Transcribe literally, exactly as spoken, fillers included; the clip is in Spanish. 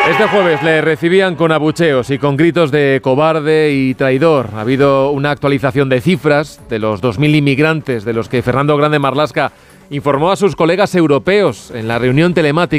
Este jueves le recibían con abucheos y con gritos de cobarde y traidor. Ha habido una actualización de cifras de los dos mil inmigrantes de los que Fernando Grande Marlaska informó a sus colegas europeos en la reunión telemática